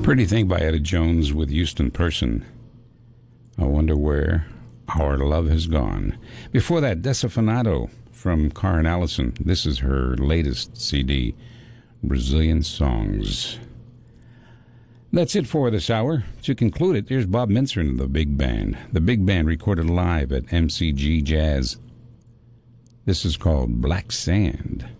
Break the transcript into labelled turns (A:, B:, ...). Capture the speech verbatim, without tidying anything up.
A: Pretty Thing by Etta Jones with Houston Person. I Wonder Where Our Love Has Gone. Before that, Desafinado from Karen Allison. This is her latest C D, Brazilian Songs. That's it for this hour. To conclude it, here's Bob Mincer and the Big Band. The Big Band recorded live at M C G Jazz. This is called Black Sand.